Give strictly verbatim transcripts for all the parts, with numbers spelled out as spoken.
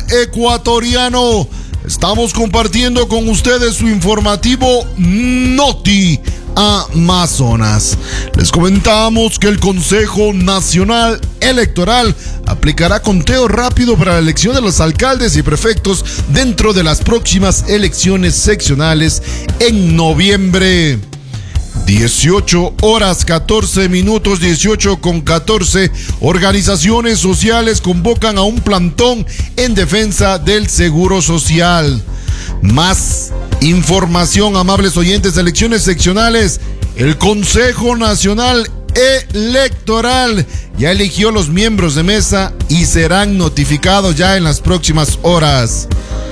ecuatoriano. Estamos compartiendo con ustedes su informativo Noti Amazonas. Les comentamos que el Consejo Nacional Electoral aplicará conteo rápido para la elección de los alcaldes y prefectos dentro de las próximas elecciones seccionales en noviembre. dieciocho horas catorce minutos, dieciocho con catorce. Organizaciones sociales convocan a un plantón en defensa del seguro social. Más información, amables oyentes de elecciones seccionales. El Consejo Nacional Electoral ya eligió los miembros de mesa y serán notificados ya en las próximas horas.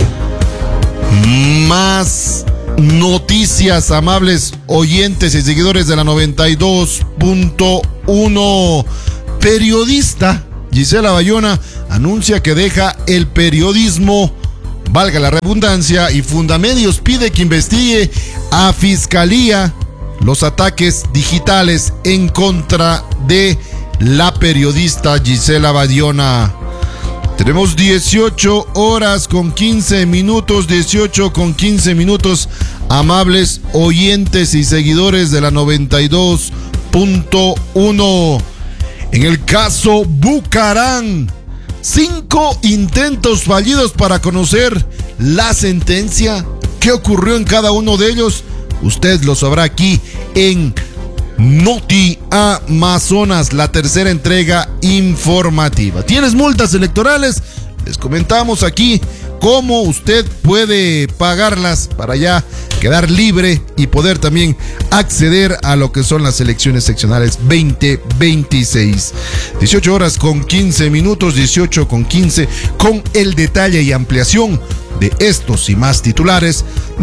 Más noticias, amables oyentes y seguidores de la noventa y dos punto uno. Periodista Gisela Bayona anuncia que deja el periodismo, valga la redundancia, y Fundamedios pide que investigue a Fiscalía los ataques digitales en contra de la periodista Gisela Bayona. Tenemos dieciocho horas con quince minutos, dieciocho con quince minutos, amables oyentes y seguidores de la noventa y dos punto uno. En el caso Bucarán, cinco intentos fallidos para conocer la sentencia. ¿Qué ocurrió en cada uno de ellos? Usted lo sabrá aquí en Noti Amazonas, la tercera entrega informativa. ¿Tienes multas electorales? Les comentamos aquí cómo usted puede pagarlas para ya quedar libre y poder también acceder a lo que son las elecciones seccionales veinte veintiséis. dieciocho horas con quince minutos, dieciocho con quince, con el detalle y ampliación de estos y más titulares.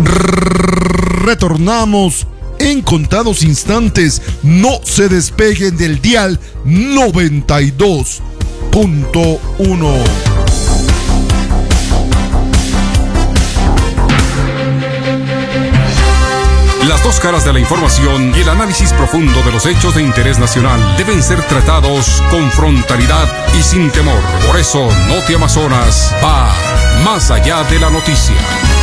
Retornamos en contados instantes. No se despeguen del dial noventa y dos punto uno. Las dos caras de la información y el análisis profundo de los hechos de interés nacional deben ser tratados con frontalidad y sin temor. Por eso, Noti Amazonas va más allá de la noticia.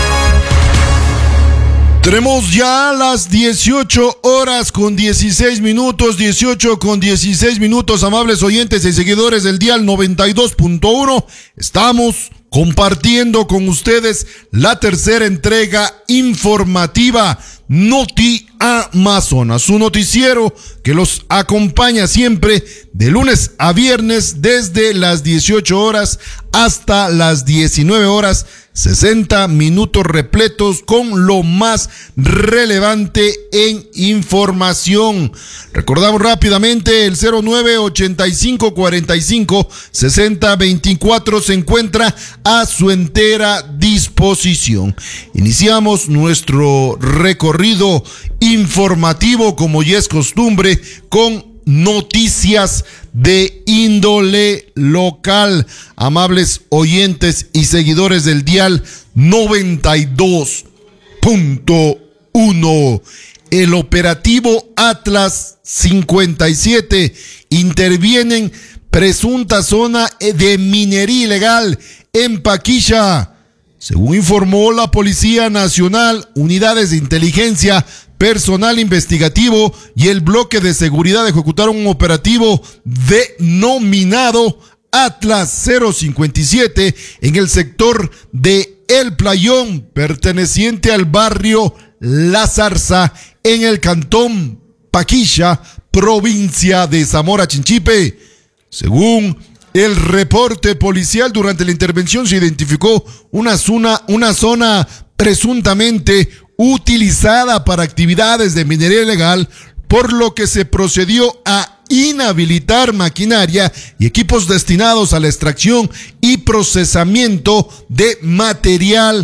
Tenemos ya las dieciocho horas con dieciséis minutos, dieciocho con dieciséis minutos, amables oyentes y seguidores del dial noventa y dos punto uno. Estamos compartiendo con ustedes la tercera entrega informativa Noti Amazonas, su noticiero que los acompaña siempre de lunes a viernes desde las dieciocho horas hasta las diecinueve horas, sesenta minutos repletos con lo más relevante en información. Recordamos rápidamente el cero nueve ochenta y cinco cuarenta y cinco sesenta veinticuatro se encuentra a su entera disposición. Iniciamos nuestro recorrido informativo, como ya es costumbre, con noticias de índole local. Amables oyentes y seguidores del dial noventa y dos punto uno. El operativo Atlas cincuenta y siete intervienen presunta zona de minería ilegal en Paquilla. Según informó la Policía Nacional, unidades de inteligencia, personal investigativo y el bloque de seguridad ejecutaron un operativo denominado Atlas cero cincuenta y siete en el sector de El Playón, perteneciente al barrio La Zarza, en el cantón Paquilla, provincia de Zamora Chinchipe. Según el reporte policial, durante la intervención se identificó una zona, una zona presuntamente utilizada para actividades de minería ilegal, por lo que se procedió a inhabilitar maquinaria y equipos destinados a la extracción y procesamiento de material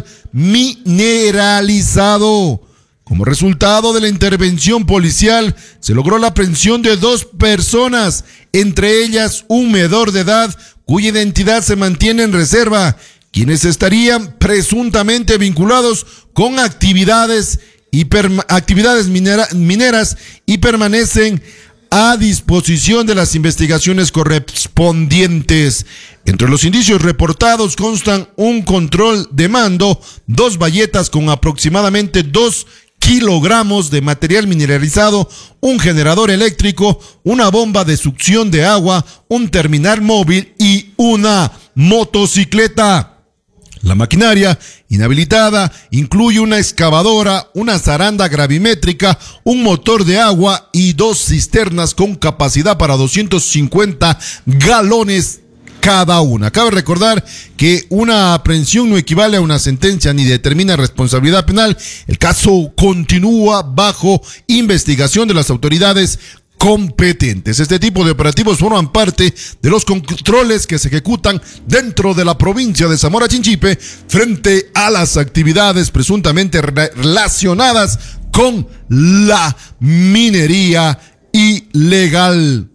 mineralizado. Como resultado de la intervención policial, se logró la aprehensión de dos personas, entre ellas un menor de edad cuya identidad se mantiene en reserva, quienes estarían presuntamente vinculados con actividades, y actividades minera, mineras y permanecen a disposición de las investigaciones correspondientes. Entre los indicios reportados constan un control de mando, dos bayetas con aproximadamente dos kilogramos de material mineralizado, un generador eléctrico, una bomba de succión de agua, un terminal móvil y una motocicleta. La maquinaria inhabilitada incluye una excavadora, una zaranda gravimétrica, un motor de agua y dos cisternas con capacidad para doscientos cincuenta galones cada una. Cabe recordar que una aprehensión no equivale a una sentencia ni determina responsabilidad penal. El caso continúa bajo investigación de las autoridades competentes. Este tipo de operativos forman parte de los controles que se ejecutan dentro de la provincia de Zamora Chinchipe frente a las actividades presuntamente relacionadas con la minería ilegal.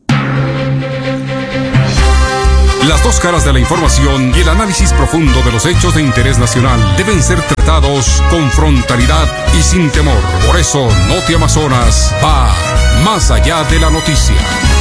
Las dos caras de la información y el análisis profundo de los hechos de interés nacional deben ser tratados con frontalidad y sin temor. Por eso, Noti Amazonas va más allá de la noticia.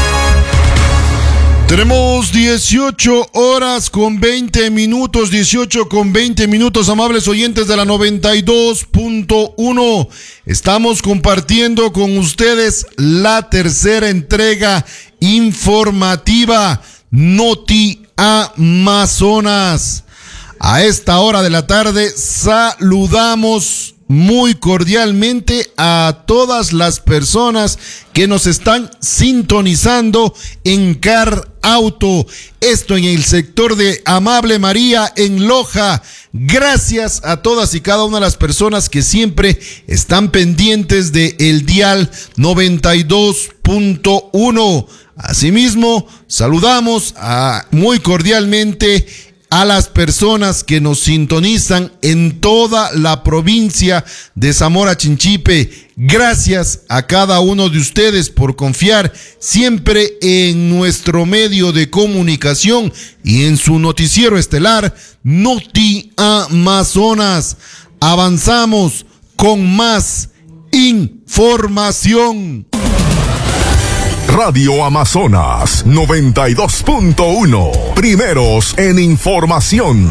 Tenemos dieciocho horas con veinte minutos, dieciocho con veinte minutos, amables oyentes de la noventa y dos punto uno. Estamos compartiendo con ustedes la tercera entrega informativa Noti Amazonas. A esta hora de la tarde saludamos muy cordialmente a todas las personas que nos están sintonizando en Car Auto, esto en el sector de Amable María en Loja. Gracias a todas y cada una de las personas que siempre están pendientes de el dial noventa y dos punto uno. Asimismo, saludamos a, muy cordialmente a las personas que nos sintonizan en toda la provincia de Zamora Chinchipe. Gracias a cada uno de ustedes por confiar siempre en nuestro medio de comunicación y en su noticiero estelar Noti Amazonas. Avanzamos con más información. Radio Amazonas noventa y dos punto uno. Primeros en información.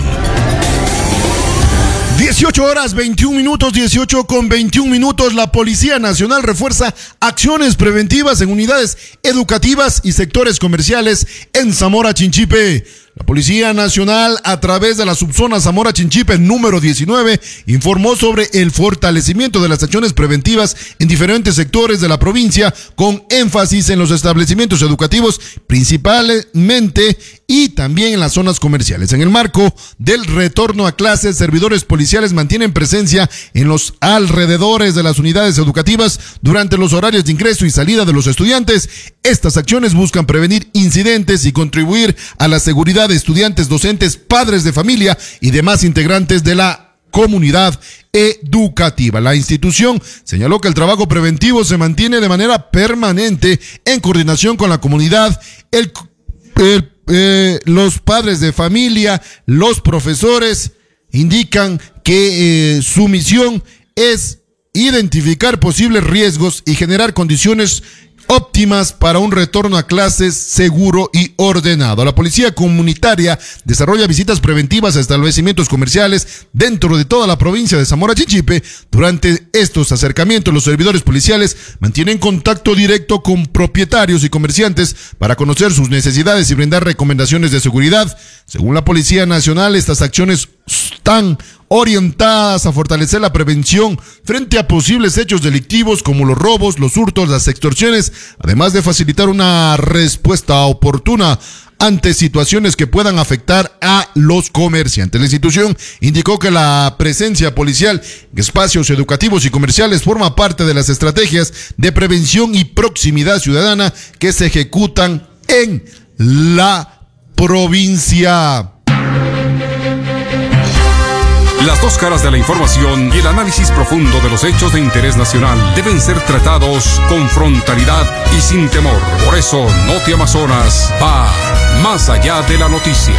dieciocho horas veintiún minutos, dieciocho con veintiún minutos. La Policía Nacional refuerza acciones preventivas en unidades educativas y sectores comerciales en Zamora Chinchipe. La Policía Nacional, a través de la subzona Zamora Chinchipe número diecinueve, informó sobre el fortalecimiento de las acciones preventivas en diferentes sectores de la provincia, con énfasis en los establecimientos educativos principalmente y también en las zonas comerciales. En el marco del retorno a clases, servidores policiales mantienen presencia en los alrededores de las unidades educativas durante los horarios de ingreso y salida de los estudiantes. Estas acciones buscan prevenir incidentes y contribuir a la seguridad de estudiantes, docentes, padres de familia y demás integrantes de la comunidad educativa. La institución señaló que el trabajo preventivo se mantiene de manera permanente en coordinación con la comunidad, el, el, eh, los padres de familia, los profesores. Indican que eh, su misión es identificar posibles riesgos y generar condiciones óptimas para un retorno a clases seguro y ordenado. La Policía Comunitaria desarrolla visitas preventivas a establecimientos comerciales dentro de toda la provincia de Zamora Chinchipe. Durante estos acercamientos, los servidores policiales mantienen contacto directo con propietarios y comerciantes para conocer sus necesidades y brindar recomendaciones de seguridad. Según la Policía Nacional, estas acciones están orientadas a fortalecer la prevención frente a posibles hechos delictivos como los robos, los hurtos, las extorsiones, además de facilitar una respuesta oportuna ante situaciones que puedan afectar a los comerciantes. La institución indicó que la presencia policial en espacios educativos y comerciales forma parte de las estrategias de prevención y proximidad ciudadana que se ejecutan en la provincia. Las dos caras de la información y el análisis profundo de los hechos de interés nacional deben ser tratados con frontalidad y sin temor. Por eso, Noti Amazonas va más allá de la noticia.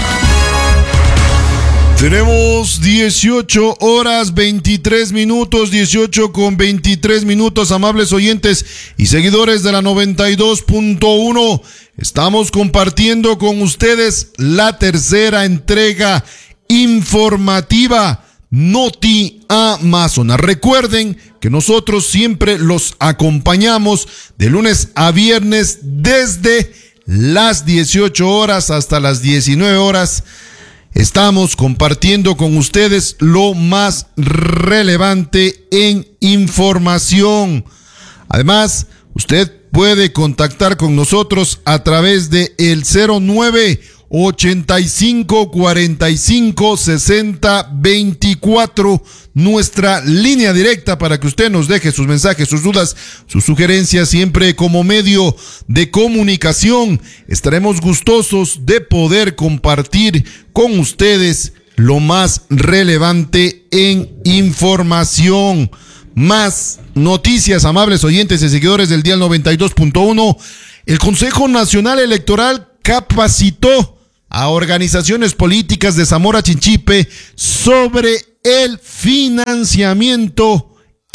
Tenemos dieciocho horas veintitrés minutos, dieciocho con veintitrés minutos, amables oyentes y seguidores de la noventa y dos punto uno. estamos compartiendo con ustedes la tercera entrega informativa Noti Amazonas. Recuerden que nosotros siempre los acompañamos de lunes a viernes desde las dieciocho horas hasta las diecinueve horas. Estamos compartiendo con ustedes lo más relevante en información. Además, usted puede contactar con nosotros a través de el cero nueve ochenta y cinco cuarenta y cinco sesenta veinticuatro, nuestra línea directa para que usted nos deje sus mensajes, sus dudas, sus sugerencias, siempre como medio de comunicación. Estaremos gustosos de poder compartir con ustedes lo más relevante en información. Más noticias, amables oyentes y seguidores del Dial noventa y dos punto uno. El Consejo Nacional Electoral capacitó a organizaciones políticas de Zamora Chinchipe sobre el financiamiento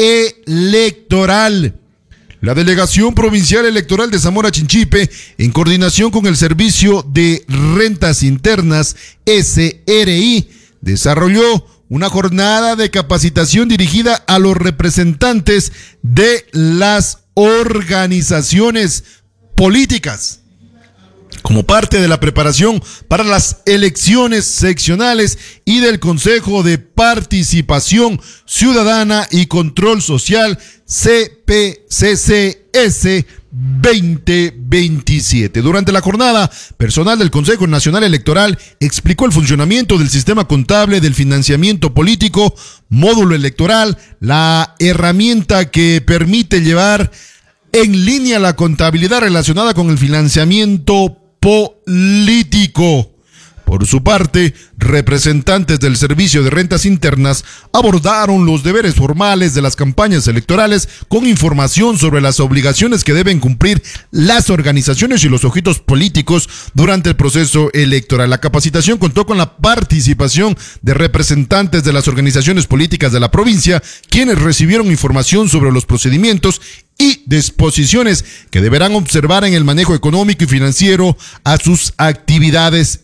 electoral. La Delegación Provincial Electoral de Zamora Chinchipe, en coordinación con el Servicio de Rentas Internas, S R I, desarrolló una jornada de capacitación dirigida a los representantes de las organizaciones políticas, como parte de la preparación para las elecciones seccionales y del Consejo de Participación Ciudadana y Control Social, C P C C S veinte veintisiete. Durante la jornada, personal del Consejo Nacional Electoral explicó el funcionamiento del sistema contable del financiamiento político, módulo electoral, la herramienta que permite llevar en línea la contabilidad relacionada con el financiamiento político. Por su parte, representantes del Servicio de Rentas Internas abordaron los deberes formales de las campañas electorales con información sobre las obligaciones que deben cumplir las organizaciones y los sujetos políticos durante el proceso electoral. La capacitación contó con la participación de representantes de las organizaciones políticas de la provincia, quienes recibieron información sobre los procedimientos y disposiciones que deberán observar en el manejo económico y financiero a sus actividades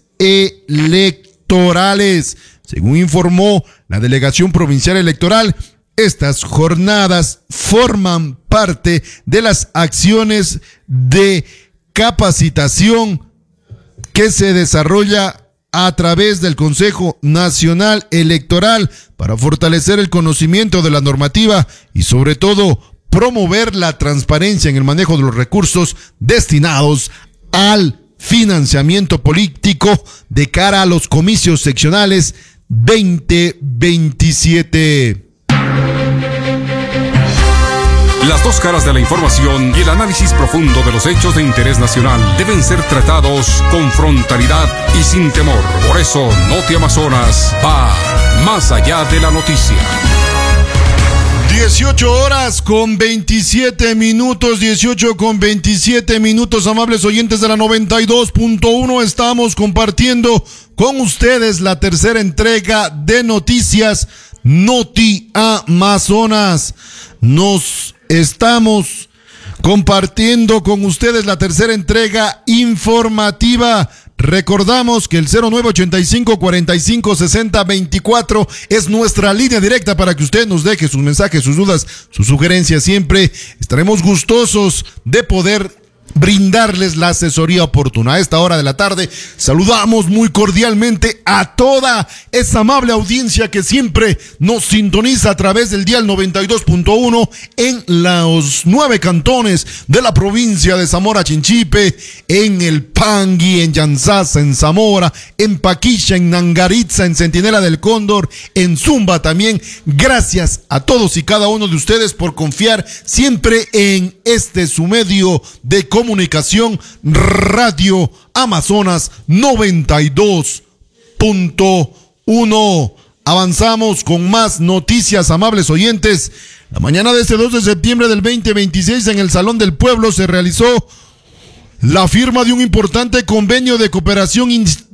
electorales. Según informó la Delegación Provincial Electoral, estas jornadas forman parte de las acciones de capacitación que se desarrolla a través del Consejo Nacional Electoral para fortalecer el conocimiento de la normativa y, sobre todo, promover la transparencia en el manejo de los recursos destinados al financiamiento político de cara a los comicios seccionales veinte veintisiete. Las dos caras de la información y el análisis profundo de los hechos de interés nacional deben ser tratados con frontalidad y sin temor. Por eso, Noti Amazonas va más allá de la noticia. dieciocho horas con veintisiete minutos, dieciocho con veintisiete minutos, amables oyentes de la noventa y dos punto uno. Estamos compartiendo con ustedes la tercera entrega de noticias Noti Amazonas. Nos estamos compartiendo con ustedes la tercera entrega informativa. Recordamos que el cero nueve ochenta y cinco cuarenta y cinco sesenta veinticuatro es nuestra línea directa para que usted nos deje sus mensajes, sus dudas, sus sugerencias. Siempre estaremos gustosos de poder brindarles la asesoría oportuna. A esta hora de la tarde saludamos muy cordialmente a toda esa amable audiencia que siempre nos sintoniza a través del Dial noventa y dos punto uno en los nueve cantones de la provincia de Zamora Chinchipe, en el Pangui, en Yanzasa, en Zamora, en Paquilla, en Nangaritza, en Centinela del Cóndor, en Zumba también. Gracias a todos y cada uno de ustedes por confiar siempre en este su medio de comunicación, Radio Amazonas noventa y dos punto uno. Avanzamos con más noticias, amables oyentes. La mañana de este dos de septiembre del veinte veintiséis, en el Salón del Pueblo se realizó la firma de un importante convenio de cooperación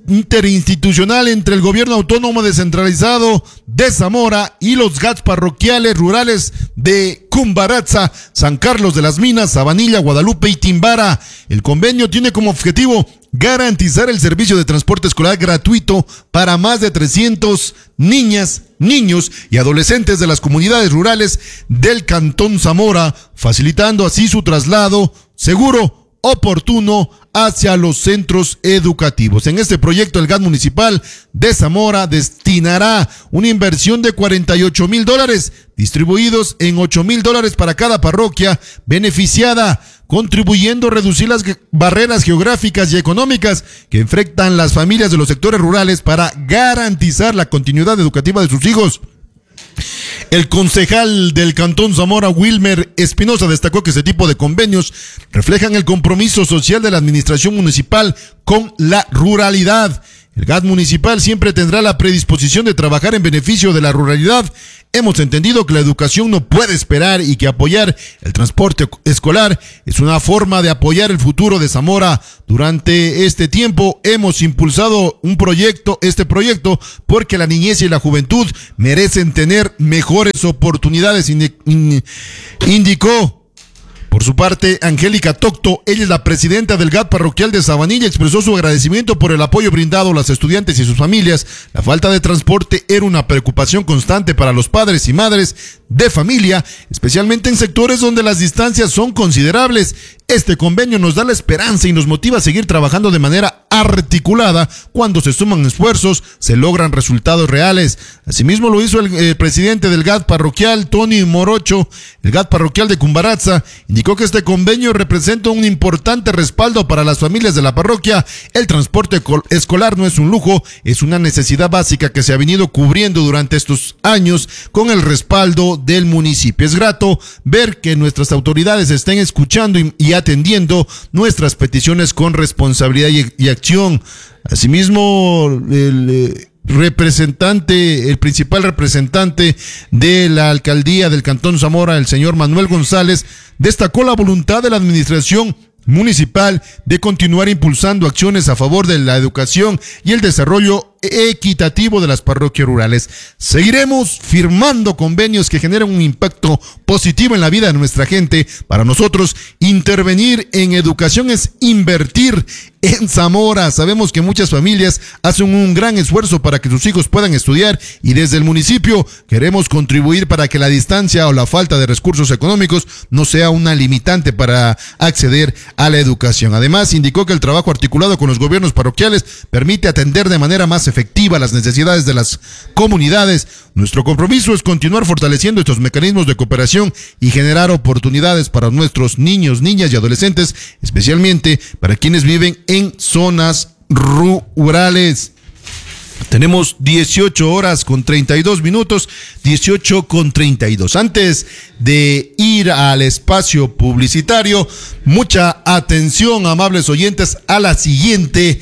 interinstitucional entre el gobierno autónomo descentralizado de Zamora y los G A T S parroquiales rurales de Cumbaratza, San Carlos de las Minas, Sabanilla, Guadalupe y Timbara. El convenio tiene como objetivo garantizar el servicio de transporte escolar gratuito para más de trescientos niñas, niños y adolescentes de las comunidades rurales del Cantón Zamora, facilitando así su traslado seguro, oportuno hacia los centros educativos. En este proyecto, el G A T municipal de Zamora destinará una inversión de cuarenta y ocho mil dólares, distribuidos en ocho mil dólares para cada parroquia beneficiada, contribuyendo a reducir las barreras geográficas y económicas que enfrentan las familias de los sectores rurales para garantizar la continuidad educativa de sus hijos. El concejal del Cantón Zamora, Wilmer Espinosa, destacó que este tipo de convenios reflejan el compromiso social de la administración municipal con la ruralidad. El G A T municipal siempre tendrá la predisposición de trabajar en beneficio de la ruralidad. Hemos entendido que la educación no puede esperar y que apoyar el transporte escolar es una forma de apoyar el futuro de Zamora. Durante este tiempo hemos impulsado un proyecto, este proyecto, porque la niñez y la juventud merecen tener mejores oportunidades, indicó. Por su parte, Angélica Tocto, ella es la presidenta del G A T parroquial de Sabanilla, expresó su agradecimiento por el apoyo brindado a los estudiantes y sus familias. La falta de transporte era una preocupación constante para los padres y madres de familia, especialmente en sectores donde las distancias son considerables. Este convenio nos da la esperanza y nos motiva a seguir trabajando de manera articulada. Cuando se suman esfuerzos, se logran resultados reales. Asimismo lo hizo el eh, presidente del G A T parroquial, Tony Morocho. El G A T parroquial de Cumbaratza indicó que este convenio representa un importante respaldo para las familias de la parroquia. El transporte escolar no es un lujo, es una necesidad básica que se ha venido cubriendo durante estos años con el respaldo del municipio. Es grato ver que nuestras autoridades estén escuchando y, y atendiendo nuestras peticiones con responsabilidad y, y acción. Asimismo, el eh, representante, el principal representante de la alcaldía del Cantón Zamora, el señor Manuel González, destacó la voluntad de la administración municipal de continuar impulsando acciones a favor de la educación y el desarrollo equitativo de las parroquias rurales. Seguiremos firmando convenios que generan un impacto positivo en la vida de nuestra gente. Para nosotros, intervenir en educación es invertir en Zamora. Sabemos que muchas familias hacen un gran esfuerzo para que sus hijos puedan estudiar y desde el municipio queremos contribuir para que la distancia o la falta de recursos económicos no sea una limitante para acceder a la educación. Además, indicó que el trabajo articulado con los gobiernos parroquiales permite atender de manera más efectiva las necesidades de las comunidades. Nuestro compromiso es continuar fortaleciendo estos mecanismos de cooperación y generar oportunidades para nuestros niños, niñas y adolescentes, especialmente para quienes viven en zonas rurales. Tenemos dieciocho horas con treinta y dos minutos, dieciocho con treinta y dos. Antes de ir al espacio publicitario, mucha atención, amables oyentes, a la siguiente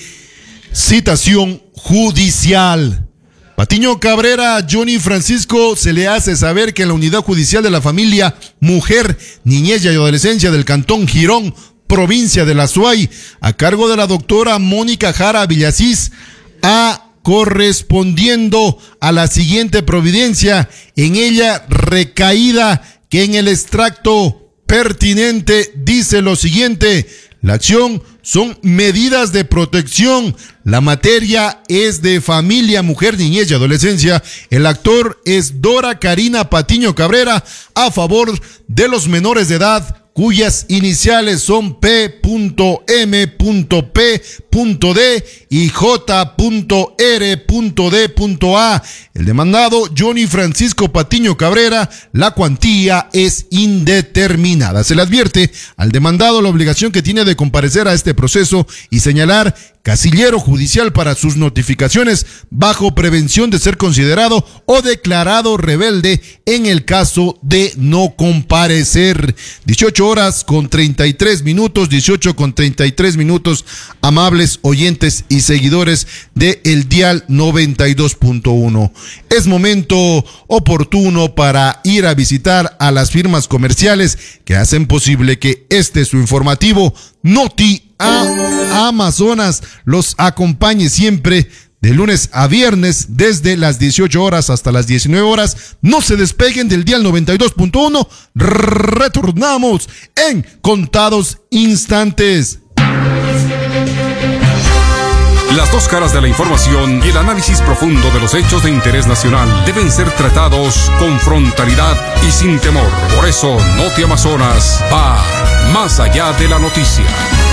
citación judicial. Patiño Cabrera, Johnny Francisco, se le hace saber que en la Unidad Judicial de la Familia, Mujer, Niñez y Adolescencia del Cantón Girón, provincia de La Suay, a cargo de la doctora Mónica Jara Villasís, a correspondiendo a la siguiente providencia, en ella recaída que en el extracto pertinente dice lo siguiente: la acción son medidas de protección, la materia es de familia, mujer, niñez y adolescencia, el actor es Dora Karina Patiño Cabrera, a favor de los menores de edad cuyas iniciales son P M P D y J R D A. El demandado Johnny Francisco Patiño Cabrera, la cuantía es indeterminada. Se le advierte al demandado la obligación que tiene de comparecer a este proceso y señalar casillero judicial para sus notificaciones bajo prevención de ser considerado o declarado rebelde en el caso de no comparecer. dieciocho horas con treinta y tres minutos, dieciocho con treinta y tres minutos, amables oyentes y seguidores de El Dial noventa y dos punto uno. Es momento oportuno para ir a visitar a las firmas comerciales que hacen posible que este su informativo Noti a Amazonas los acompañe siempre de lunes a viernes desde las dieciocho horas hasta las diecinueve horas. No se despeguen del dial noventa y dos punto uno. Retornamos en contados instantes. Las dos caras de la información y el análisis profundo de los hechos de interés nacional deben ser tratados con frontalidad y sin temor. Por eso, Noti Amazonas va más allá de la noticia.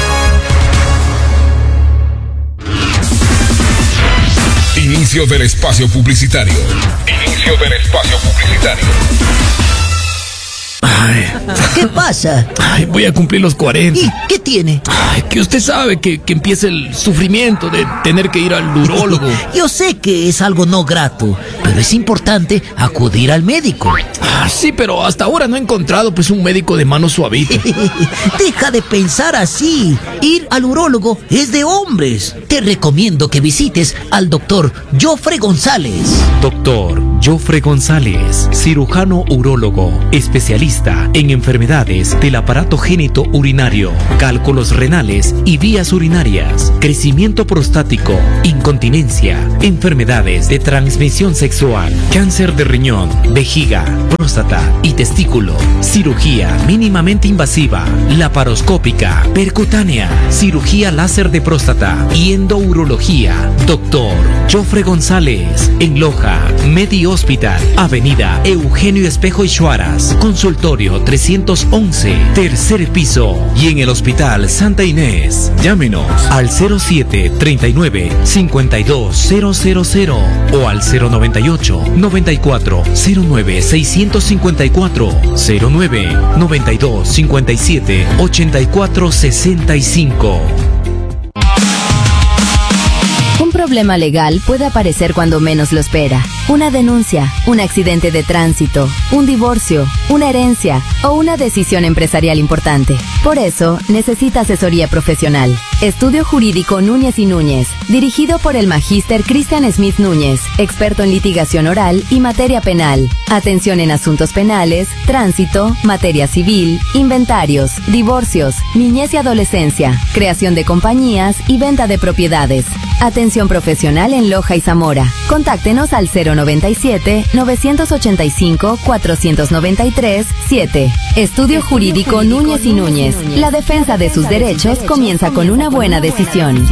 Inicio del espacio publicitario. Inicio del espacio publicitario. Ay. ¿Qué pasa? Ay, voy a cumplir los cuarenta. ¿Y qué tiene? Ay, que usted sabe que, que empieza el sufrimiento de tener que ir al urólogo. Yo sé que es algo no grato, pero es importante acudir al médico. Ah, sí, pero hasta ahora no he encontrado pues un médico de mano suavita. Deja de pensar así. Ir al urólogo es de hombres. Te recomiendo que visites al doctor Jofre González. Doctor Jofre González, cirujano urólogo, especialista en enfermedades del aparato génito urinario, cálculos renales y vías urinarias, crecimiento prostático, incontinencia, enfermedades de transmisión sexual, cáncer de riñón, vejiga, próstata y testículo, cirugía mínimamente invasiva, laparoscópica, percutánea, cirugía láser de próstata y endourología. Doctor Jofre González, en Loja, Medi Hospital, Avenida Eugenio Espejo y Chuaras, consultorio trescientos once, tercer piso, y en el Hospital Santa Inés. Llámenos al cero siete treinta y nueve cincuenta y dos cero cero cero o al cero noventa y ocho noventa y cuatro cero nueve seiscientos cincuenta y cuatro, cero nueve noventa y dos cincuenta y siete ochenta y cuatro sesenta y cinco. Un problema legal puede aparecer cuando menos lo espera. Una denuncia, un accidente de tránsito, un divorcio, una herencia o una decisión empresarial importante. Por eso, necesita asesoría profesional. Estudio Jurídico Núñez y Núñez, dirigido por el magíster Cristian Smith Núñez, experto en litigación oral y materia penal. Atención en asuntos penales, tránsito, materia civil, inventarios, divorcios, niñez y adolescencia, creación de compañías y venta de propiedades. Atención profesional en Loja y Zamora. Contáctenos al cero noventa y siete novecientos ochenta y cinco cuatrocientos noventa y tres siete. Estudio Jurídico Núñez y Núñez. La defensa de sus derechos comienza con una buena decisión.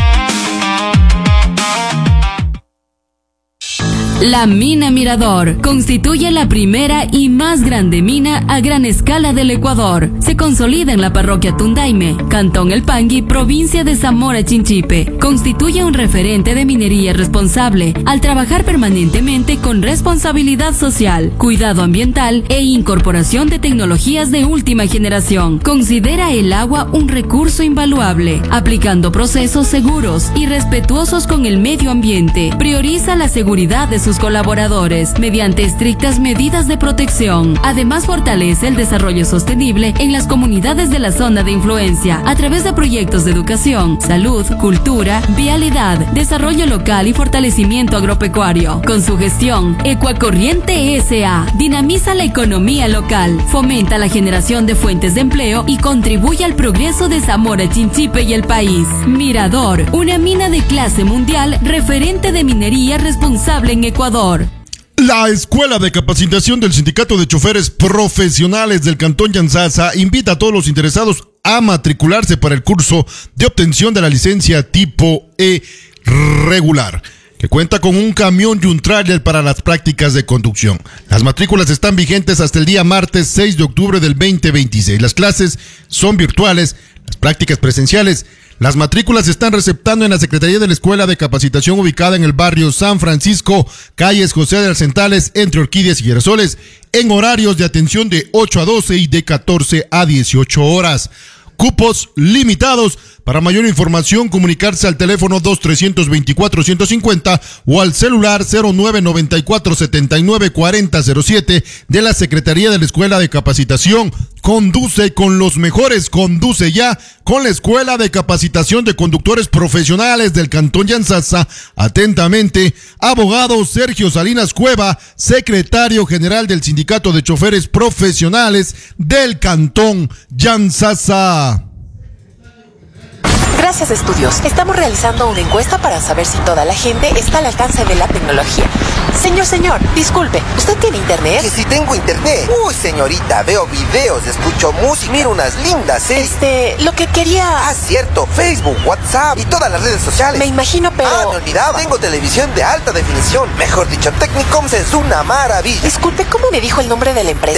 La Mina Mirador constituye la primera y más grande mina a gran escala del Ecuador. Se consolida en la parroquia Tundaime, Cantón El Pangui, provincia de Zamora Chinchipe. Constituye un referente de minería responsable al trabajar permanentemente con responsabilidad social, cuidado ambiental e incorporación de tecnologías de última generación. Considera el agua un recurso invaluable, aplicando procesos seguros y respetuosos con el medio ambiente. Prioriza la seguridad de sus colaboradores mediante estrictas medidas de protección. Además, fortalece el desarrollo sostenible en las comunidades de la zona de influencia a través de proyectos de educación, salud, cultura, vialidad, desarrollo local y fortalecimiento agropecuario. Con su gestión, Ecuacorriente S A dinamiza la economía local, fomenta la generación de fuentes de empleo y contribuye al progreso de Zamora Chinchipe y el país. Mirador, una mina de clase mundial, referente de minería responsable en Ecuador. La Escuela de Capacitación del Sindicato de Choferes Profesionales del Cantón Yanzasa invita a todos los interesados a matricularse para el curso de obtención de la licencia tipo E regular, que cuenta con un camión y un tráiler para las prácticas de conducción. Las matrículas están vigentes hasta el día martes seis de octubre del veinte veintiséis. Las clases son virtuales, las prácticas presenciales. Las matrículas se están receptando en la Secretaría de la Escuela de Capacitación ubicada en el barrio San Francisco, calles José de Arcentales, entre Orquídeas y Girasoles, en horarios de atención de ocho a doce y de catorce a dieciocho horas. Cupos limitados. Para mayor información, comunicarse al teléfono dos tres dos cuatro, uno cinco cero o al celular cero nueve nueve cuatro siete nueve cuatro cero cero siete de la Secretaría de la Escuela de Capacitación. Conduce con los mejores, conduce ya con la Escuela de Capacitación de Conductores Profesionales del Cantón Yanzasa. Atentamente, abogado Sergio Salinas Cueva, secretario general del Sindicato de Choferes Profesionales del Cantón Yanzasa. Gracias, estudios. Estamos realizando una encuesta para saber si toda la gente está al alcance de la tecnología. Señor, señor, disculpe, ¿usted tiene internet? Que si tengo internet. Uy, señorita, veo videos, escucho música, miro unas lindas series. Este, lo que quería... Ah, cierto, Facebook, WhatsApp y todas las redes sociales. Me imagino, pero... Ah, me olvidaba. Tengo televisión de alta definición. Mejor dicho, Technicoms es una maravilla. Disculpe, ¿cómo me dijo el nombre de la empresa?